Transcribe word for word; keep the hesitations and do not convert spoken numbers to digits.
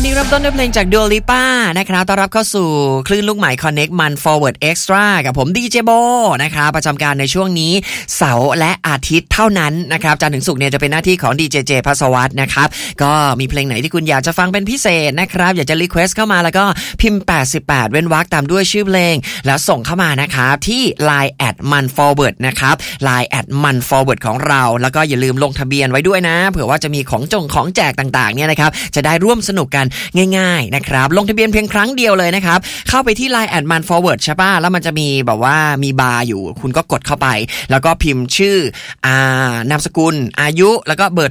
วันนี้เริ่มต้นด้วยเพลงจาก Dua Lipa นะครับต้อนรับเข้าสู่คลื่นลูกใหม่ Connect มัน Forward Extra กับผมดีเจโบนะครับประจำการในช่วงนี้เสาร์และอาทิตย์เท่านั้นนะครับจันทร์ถึงศุกร์เนี่ยจะเป็นหน้าที่ของดีเจเจภัสวัฒน์นะครับก็มีเพลงไหนที่คุณอยากจะฟังเป็นพิเศษนะครับอยากจะรีเควสเข้ามาแล้วก็พิมพ์แปดสิบแปดเว้นวรรคตามด้วยชื่อเพลงแล้วส่งเข้ามานะครับที่ ไลน์ แอท มัน forward นะครับ ไลน์ แอท มัน forward ของเราแล้วก็อย่าลืมลงทะเบียนไว้ด้วยนะเผื่อว่าจะมีของจงของแจกต่างๆเนี่ยนะครับจะได้ร่วมสนุกกันง่ายๆนะครับลงทะเบียนเพียงครั้งเดียวเลยนะครับเข้าไปที่ ไลน์ แอท มัน forward ใช่ป่ะแล้วมันจะมีแบบว่ามีบาร์อยู่คุณก็กดเข้าไปแล้วก็พิมพ์ชื่ออ่านามสกุลอายุแล้วก็เบอร์